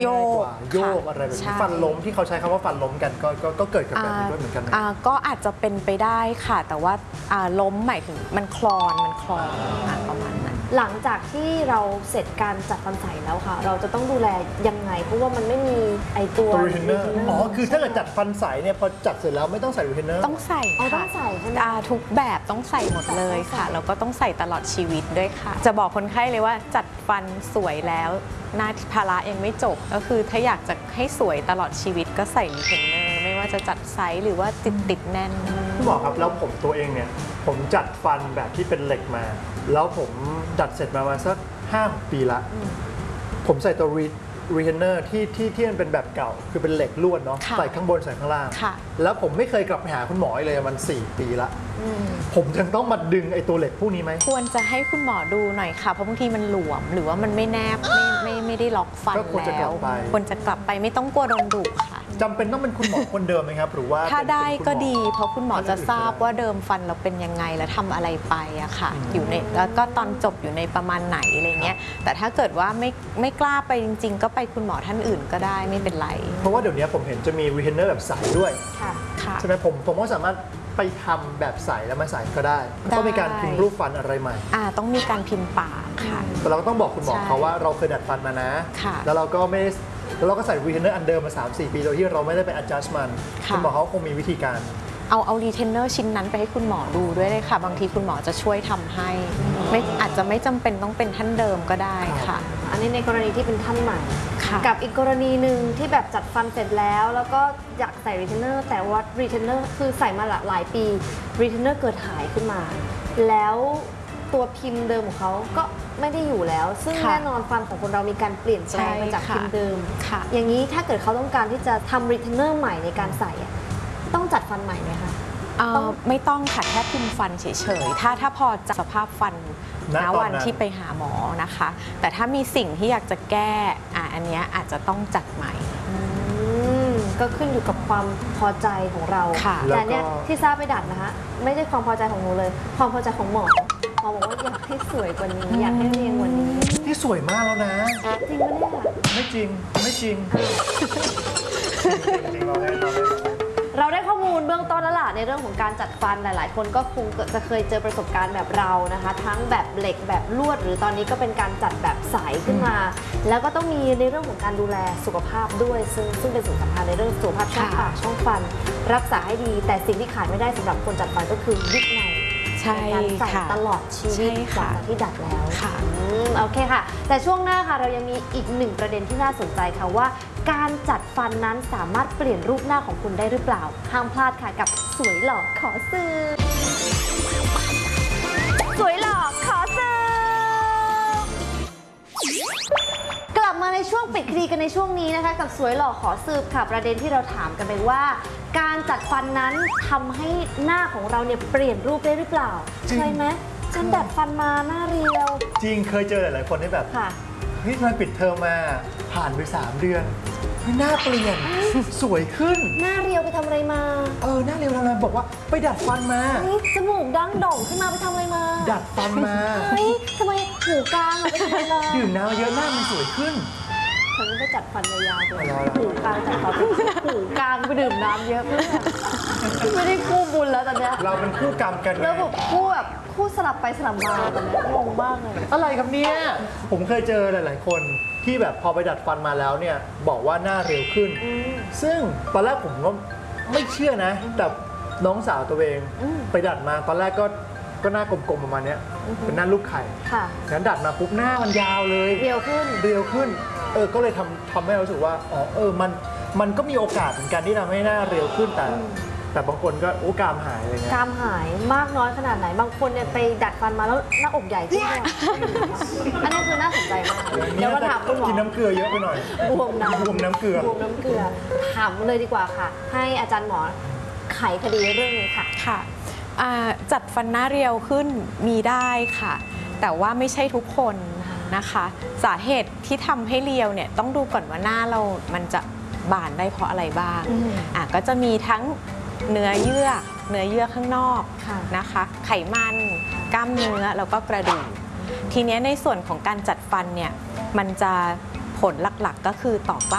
โยกอะไรแบบนี้ฟันล้มที่เขาใช้คำว่าฟันล้มกันก็เกิดกับแบบนี้ด้วยเหมือนกันไหมก็อาจจะเป็นไปได้ค่ะแต่ว่าล้มหมายถึงมันคลอนประมาณนั้นหลังจากที่เราเสร็จการจัดฟันใสแล้วค่ะเราจะต้องดูแลยังไงเพราะว่ามันไม่มีไอตัวรีเทนเนอร์คือถ้าเกิดจัดฟันใสเนี่ยพอจัดเสร็จแล้วไม่ต้องใส่รีเทนเนอร์ต้องใส่ค่ะต้องใส่ใช่ไหมทุกแบบต้องใส่หมดเลยค่ะแล้วก็ต้องใส่ตลอดชีวิตด้วยค่ะจะบอกคนไข้เลยว่าจัดฟันสวยแล้วหน้าภาระยังไม่จบก็คือถ้าอยากจะให้สวยตลอดชีวิตก็ใส่รีเทนเนอร์ไม่ว่าจะจัดไซส์หรือว่าติดแน่นพี่หมอครับแล้วผมตัวเองเนี่ยผมจัดฟันแบบที่เป็นเหล็กมาแล้วผมจัดเสร็จมาสัก5-6 ปีละผมใส่ตัวรีเทนเนอร์ที่มันเป็นแบบเก่าคือเป็นเหล็กลวดเนาะใส่ข้างบนใส่ข้างล่างแล้วผมไม่เคยกลับไปหาคุณหมอเลยมัน4 ปีละผมยังต้องมาดึงไอ้ตัวเหล็กพวกนี้ไหมควรจะให้คุณหมอดูหน่อยค่ะเพราะบางทีมันหลวมหรือว่ามันไม่แนบไม่ได้ล็อกฟันแล้วควรจะกลับไปไม่ต้องกลัวโดนดุค่ะจำเป็นต้องเป็นคุณหมอคนเดิมไหมครับหรือว่าถ้าได้ก็ดีเพราะคุณหมอจะทราบว่าเดิมฟันเราเป็นยังไงและทำอะไรไปอะค่ะอยู่ในแล้วก็ตอนจบอยู่ในประมาณไหนอะไรเงี้ยแต่ถ้าเกิดว่าไม่กล้าไปจริงๆก็ไปคุณหมอท่านอื่นก็ได้ไม่เป็นไรเพราะว่าเดี๋ยวนี้ผมเห็นจะมีรีเทนเนอร์แบบใสด้วยใช่ไหมผมก็สามารถไปทำแบบใสแล้วมาใส่ก็ได้ต้องมีการพิมพ์รูปฟันอะไรใหม่ต้องมีการพิมพ์ปากค่ะแต่เราก็ต้องบอกคุณหมอเขาว่าเราเคยดัดฟันมานะแล้วเราก็ไม่แล้วเราก็ใส่รีเทนเนอร์อันเดิมมา3-4 ปีโดยที่เราไม่ได้ไป adjust มันคุณหมอเขาคงมีวิธีการเอารีเทนเนอร์ชิ้นนั้นไปให้คุณหมอดูด้วยเลยค่ะบางทีคุณหมอจะช่วยทำให้อาจจะไม่จำเป็นต้องเป็นท่านเดิมก็ได้ค่ะอันนี้ในกรณีที่เป็นท่านใหม่กับอีกกรณีหนึ่งที่แบบจัดฟันเสร็จแล้วก็อยากใส่รีเทนเนอร์แต่ว่ารีเทนเนอร์คือใส่มาหลายปีรีเทนเนอร์เกิดหายขึ้นมาแล้วตัวพิมพ์เดิมของเขาก็ไม่ได้อยู่แล้วซึ่งแน่นอนฟันของคนเรามีการเปลี่ยนแปลงมาจากพิมพ์เดิมอย่างนี้ถ้าเกิดเขาต้องการที่จะทำรีเทนเนอร์ใหม่ในการใส่ต้องจัดฟันใหม่ไหมคะไม่ต้องค่ะแค่พิมพ์ฟันเฉยๆถ้าพอจะสภาพฟันณวันที่ไปหาหมอนะคะแต่ถ้ามีสิ่งที่อยากจะแก้อันนี้อาจจะต้องจัดใหม่ก็ขึ้นอยู่กับความพอใจของเราแต่เนี่ยที่ทราบไปดัดนะคะไม่ใช่ความพอใจของหนูเลยความพอใจของหมอบอกว่าอยากให้สวยกว่านี้อยากให้เรียงกว่านี้ที่สวยมากแล้วนะจริงปะเนี่ยไม่จริงเราได้ข้อมูลเบื้องต้นแล้วล่ะในเรื่องของการจัดฟันหลายๆคนก็คงจะเคยเจอประสบการณ์แบบเรานะคะทั้งแบบเหล็กแบบลวดหรือตอนนี้ก็เป็นการจัดแบบใสขึ้นมาแล้วก็ต้องมีในเรื่องของการดูแลสุขภาพด้วยซึ่งเป็นสิ่งสำคัญในเรื่องสุขภาพช่องปากช่องฟันรักษาให้ดีแต่สิ่งที่ขาดไม่ได้สำหรับคนจัดฟันก็คือวิกในการใส่ตลอดชีวิตหลังจากที่ดัดแล้วโอเคค่ะแต่ช่วงหน้าค่ะเรายังมีอีกหนึ่งประเด็นที่น่าสนใจค่ะว่าการจัดฟันนั้นสามารถเปลี่ยนรูปหน้าของคุณได้หรือเปล่าห้ามพลาดค่ะกับสวยหล่อขอซื้อสวยหล่อขอซื้อกลับมาในช่วงปิดคดีกันในช่วงนี้นะคะกับสวยหล่อขอสืบค่ะประเด็นที่เราถามกันไปว่าการจัดฟันนั้นทำให้หน้าของเราเนี่ยเปลี่ยนรูปได้หรือเปล่าเคยไหมฉันดัดฟันมาหน้าเรียวจริงเคยเจอหลายคนที่แบบเฮ้ยมาปิดเทอมมาผ่านไป3 เดือนหน้าเปลี่ยนสวยขึ้นหน้าเรียวไปทำอะไรมาหน้าเรียวทำอะไรบอกว่าไปดัดฟันมาจมูกดั้งโด่งขึ้นมาไปทำอะไรมาดัดฟันมาทำไมหูกลางไปทำอะไรมาดื่มน้ำเยอะหน้ามันสวยขึ้นฉันไปจัดฟันยาวๆเลยหูกลางจัดฟันหูกลางไปดื่มน้ำเยอะไม่ได้คู่บุญแล้วตอนนี้เราเป็นคู่กรรมกันแล้วแบบคู่สลับไปสลับมาตอนนี้งงมากเลยอะไรครับเนี่ยผมเคยเจอหลายๆคนที่แบบพอไปดัดฟันมาแล้วเนี่ยบอกว่าหน้าเร็วขึ้นซึ่งตอนแรกผมก็ไม่เชื่อนะแต่น้องสาวตัวเองไปดัดมาตอนแรกก็หน้ากลมๆประมาณนี้เป็นหน้าลูกไข่งั้นดัดมาปุ๊บหน้ามันยาวเลยเรียวขึ้นก็เลยทำให้เรารู้สึกว่ามันก็มีโอกาสเหมือนกันที่ทำให้หน้าเร็วขึ้นแต่บางคนก็กรามหายอะไรเงี้ยกรามหายมากน้อยขนาดไหนบางคนเนี่ยไปดัดฟันมาแล้วหน้าอกใหญ่ขึ้นอันนี้คือน่าสนใจมากเดี๋ยวมาถามคุณหมอกินน้ำเกลือเยอะไปหน่อยบวมน้ำเกลือถามเลยดีกว่าค่ะให้อาจารย์หมอไขคดีเรื่องนี้ค่ะจัดฟันหน้าเรียวขึ้นมีได้ค่ะแต่ว่าไม่ใช่ทุกคนนะคะสาเหตุที่ทำให้เรียวเนี่ยต้องดูก่อนว่าหน้าเรามันจะบานได้เพราะอะไรบ้างก็จะมีทั้งเนื้อเยื่อข้างนอกนะคะไขมันกล้ามเนื้อแล้วก็กระดูกทีนี้ในส่วนของการจัดฟันเนี่ยมันจะผลหลักๆก็คือต่อกล้าม